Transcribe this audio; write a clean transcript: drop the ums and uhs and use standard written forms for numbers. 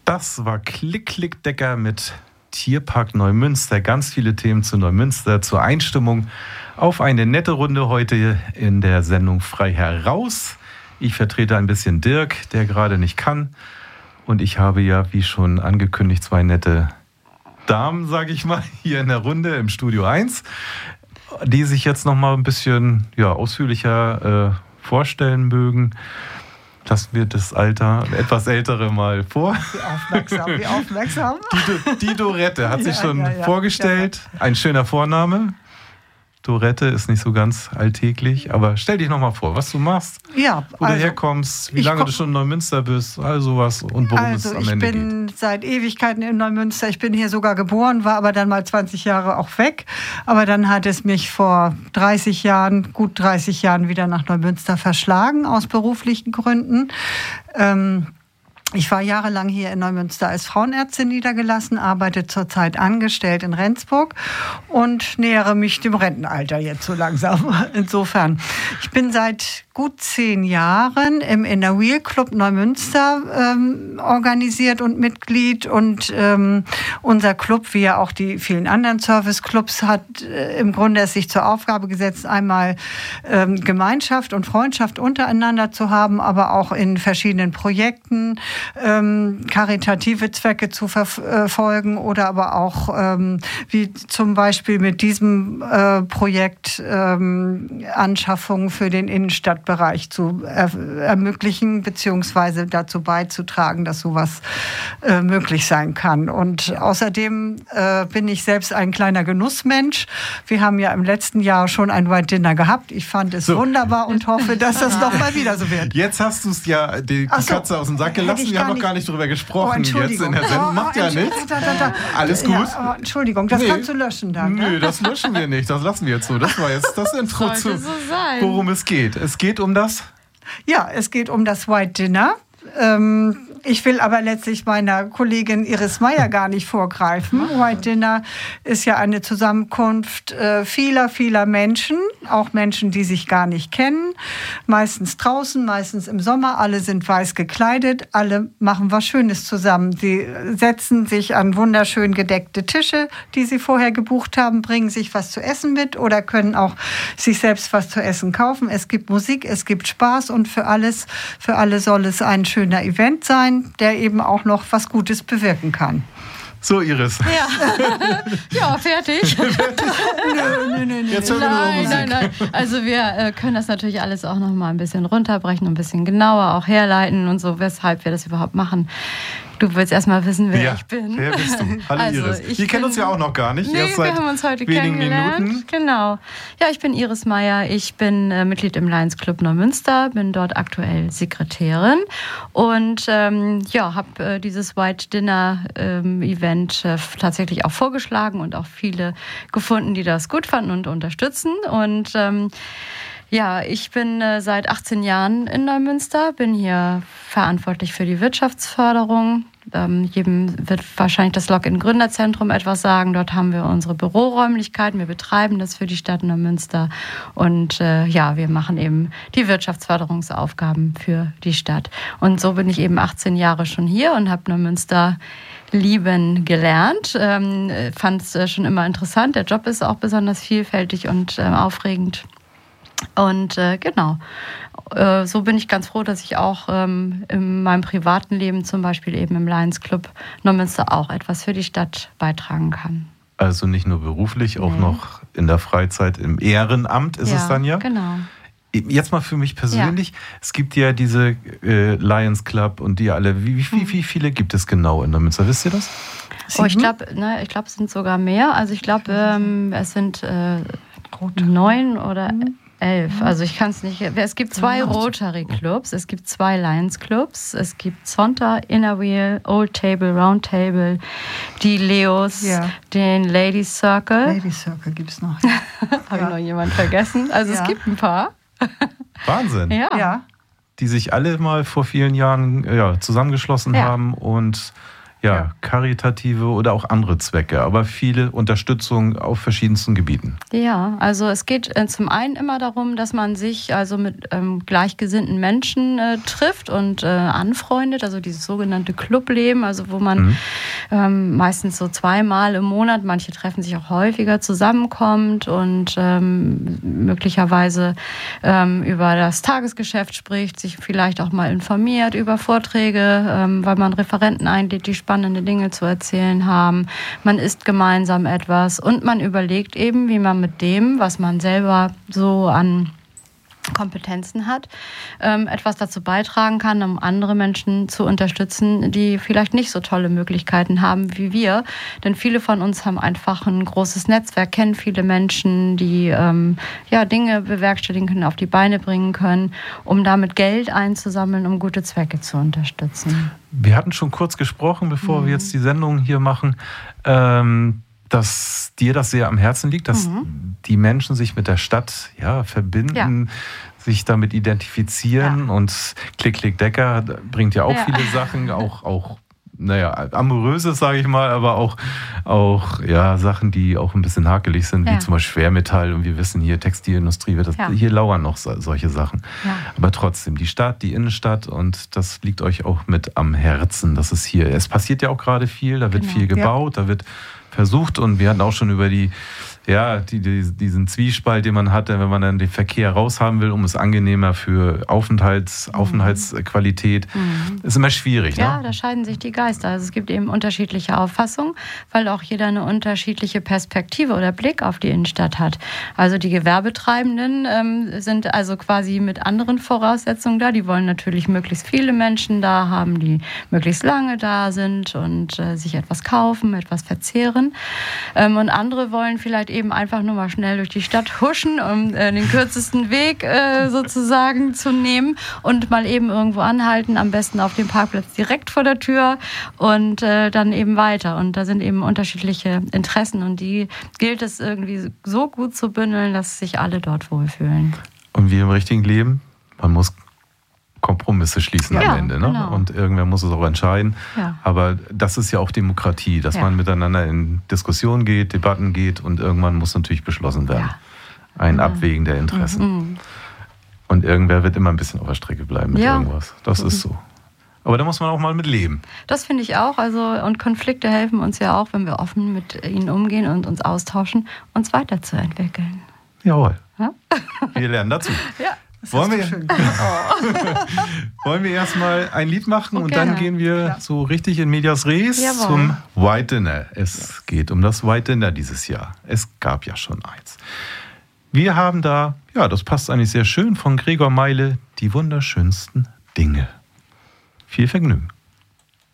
Das war Klick-Klick-Decker mit Tierpark Neumünster. Ganz viele Themen zu Neumünster, zur Einstimmung auf eine nette Runde heute in der Sendung Frei heraus. Ich vertrete ein bisschen Dirk, der gerade nicht kann. Und ich habe ja, wie schon angekündigt, zwei nette Damen, sage ich mal, hier in der Runde im Studio 1, die sich jetzt noch mal ein bisschen ausführlicher vorstellen mögen. Lassen wir das etwas Ältere mal vor. Wie aufmerksam. Die Dorette hat sich schon vorgestellt. Ja. Ein schöner Vorname. Dorette ist nicht so ganz alltäglich, aber stell dich noch mal vor, was du machst, wo du herkommst, wie lange du schon in Neumünster bist, all sowas und worum es am Ende geht. Ich bin seit Ewigkeiten in Neumünster. Ich bin hier sogar geboren, war aber dann mal 20 Jahre auch weg. Aber dann hat es mich vor gut 30 Jahren wieder nach Neumünster verschlagen, aus beruflichen Gründen. Ich war jahrelang hier in Neumünster als Frauenärztin niedergelassen, arbeite zurzeit angestellt in Rendsburg und nähere mich dem Rentenalter jetzt so langsam. Insofern, ich bin seit gut 10 Jahren im Inner Wheel Club Neumünster organisiert und Mitglied. Und unser Club, wie ja auch die vielen anderen Serviceclubs, hat im Grunde es sich zur Aufgabe gesetzt, einmal Gemeinschaft und Freundschaft untereinander zu haben, aber auch in verschiedenen Projekten karitative Zwecke zu verfolgen oder aber auch wie zum Beispiel mit diesem Projekt Anschaffungen für den Innenstadtbereich zu ermöglichen beziehungsweise dazu beizutragen, dass sowas möglich sein kann. Und außerdem bin ich selbst ein kleiner Genussmensch. Wir haben ja im letzten Jahr schon ein White Dinner gehabt. Ich fand es wunderbar und hoffe, dass das noch mal wieder so wird. Jetzt hast du es ja die Katze aus dem Sack gelassen. Wir haben noch gar nicht drüber gesprochen. Jetzt in der Sendung. Macht ja nichts. Alles gut. Ja, Entschuldigung, das kannst du löschen dann. Nö, das löschen wir nicht. Das lassen wir jetzt so. Das war jetzt das Intro zu, worum es geht. Es geht um das? Ja, es geht um das White Dinner. Ich will aber letztlich meiner Kollegin Iris Meyer gar nicht vorgreifen. White Dinner ist ja eine Zusammenkunft vieler Menschen, auch Menschen, die sich gar nicht kennen. Meistens draußen, meistens im Sommer. Alle sind weiß gekleidet, alle machen was Schönes zusammen. Sie setzen sich an wunderschön gedeckte Tische, die sie vorher gebucht haben, bringen sich was zu essen mit oder können auch sich selbst was zu essen kaufen. Es gibt Musik, es gibt Spaß und für alle soll es ein schöner Event sein, der eben auch noch was Gutes bewirken kann. So, Iris. Ja, fertig. Nö. Jetzt hören wir nur Musik. Nein. Also wir können das natürlich alles auch noch mal ein bisschen runterbrechen, ein bisschen genauer auch herleiten und so, weshalb wir das überhaupt machen. Du willst erst mal wissen, wer ich bin. Wer bist du? Hallo Iris. Wir kennen uns ja auch noch gar nicht. Nee, erst seit wir haben uns heute wenigen kennengelernt. Minuten. Genau. Ja, ich bin Iris Meyer. Ich bin Mitglied im Lions Club Neumünster, bin dort aktuell Sekretärin und habe dieses White Dinner Event tatsächlich auch vorgeschlagen und auch viele gefunden, die das gut fanden und unterstützen. Und ich bin seit 18 Jahren in Neumünster, bin hier verantwortlich für die Wirtschaftsförderung. Jedem wird wahrscheinlich das Login-Gründerzentrum etwas sagen. Dort haben wir unsere Büroräumlichkeiten. Wir betreiben das für die Stadt Neumünster. Und wir machen eben die Wirtschaftsförderungsaufgaben für die Stadt. Und so bin ich eben 18 Jahre schon hier und habe Neumünster lieben gelernt. Fand es schon immer interessant. Der Job ist auch besonders vielfältig und aufregend. Und so bin ich ganz froh, dass ich auch in meinem privaten Leben, zum Beispiel eben im Lions Club Neumünster, auch etwas für die Stadt beitragen kann. Also nicht nur beruflich, auch noch in der Freizeit, im Ehrenamt ist es dann ja? Genau. Jetzt mal für mich persönlich, es gibt ja diese Lions Club und die alle, wie viele gibt es genau in Neumünster, wisst ihr das? Ich glaube, es sind sogar mehr. Also ich glaube, es sind 9 oder 11. Also ich kann es nicht. Es gibt 2 Rotary Clubs, es gibt 2 Lions Clubs, es gibt Zonta, Inner Wheel, Old Table, Round Table, die Leos, den Ladies Circle. Ladies Circle gibt es noch. Habe ich noch jemand vergessen? Also es gibt ein paar. Wahnsinn. Ja. Die sich alle mal vor vielen Jahren zusammengeschlossen haben und karitative oder auch andere Zwecke, aber viele Unterstützung auf verschiedensten Gebieten. Ja, also es geht zum einen immer darum, dass man sich also mit gleichgesinnten Menschen trifft und anfreundet, also dieses sogenannte Clubleben, also wo man meistens so 2-mal im Monat, manche treffen sich auch häufiger, zusammenkommt und möglicherweise über das Tagesgeschäft spricht, sich vielleicht auch mal informiert über Vorträge, weil man Referenten einlädt, die spannende Dinge zu erzählen haben. Man isst gemeinsam etwas und man überlegt eben, wie man mit dem, was man selber so an Kompetenzen hat, etwas dazu beitragen kann, um andere Menschen zu unterstützen, die vielleicht nicht so tolle Möglichkeiten haben wie wir. Denn viele von uns haben einfach ein großes Netzwerk, kennen viele Menschen, die Dinge bewerkstelligen können, auf die Beine bringen können, um damit Geld einzusammeln, um gute Zwecke zu unterstützen. Wir hatten schon kurz gesprochen, bevor wir jetzt die Sendung hier machen, dass dir das sehr am Herzen liegt, dass die Menschen sich mit der Stadt verbinden, sich damit identifizieren. Und Klick-Klick-Decker bringt ja auch viele Sachen, auch amoröses, sage ich mal, aber auch Sachen, die auch ein bisschen hakelig sind, wie zum Beispiel Schwermetall. Und wir wissen hier, Textilindustrie, hier lauern noch solche Sachen. Ja. Aber trotzdem, die Stadt, die Innenstadt, und das liegt euch auch mit am Herzen. Das ist hier, es passiert ja auch gerade viel, da wird viel gebaut, da wird versucht, und wir hatten auch schon über diesen Zwiespalt, den man hatte, wenn man dann den Verkehr raushaben will, um es angenehmer für Aufenthaltsqualität. Ist immer schwierig. Ja, da scheiden sich die Geister. Also es gibt eben unterschiedliche Auffassungen, weil auch jeder eine unterschiedliche Perspektive oder Blick auf die Innenstadt hat. Also die Gewerbetreibenden sind also quasi mit anderen Voraussetzungen da. Die wollen natürlich möglichst viele Menschen da haben, die möglichst lange da sind und sich etwas kaufen, etwas verzehren. Und andere wollen vielleicht eben einfach nur mal schnell durch die Stadt huschen, um den kürzesten Weg sozusagen zu nehmen und mal eben irgendwo anhalten, am besten auf dem Parkplatz direkt vor der Tür und dann eben weiter. Und da sind eben unterschiedliche Interessen und die gilt es irgendwie so gut zu bündeln, dass sich alle dort wohlfühlen. Und wie im richtigen Leben, man muss Kompromisse schließen am Ende. Ne? Genau. Und irgendwer muss es auch entscheiden. Ja. Aber das ist ja auch Demokratie, dass man miteinander in Diskussionen geht, Debatten geht, und irgendwann muss natürlich beschlossen werden. Ja. Ein Abwägen der Interessen. Und irgendwer wird immer ein bisschen auf der Strecke bleiben mit irgendwas. Das ist so. Aber da muss man auch mal mit leben. Das finde ich auch. Und Konflikte helfen uns ja auch, wenn wir offen mit ihnen umgehen und uns austauschen, uns weiterzuentwickeln. Jawohl. Ja? Wir lernen dazu. Ja. Wollen wir erstmal ein Lied machen und dann gehen wir so richtig in medias res zum White Dinner. Es geht um das White Dinner dieses Jahr. Es gab ja schon eins. Wir haben da, das passt eigentlich sehr schön, von Gregor Meile, die wunderschönsten Dinge. Viel Vergnügen.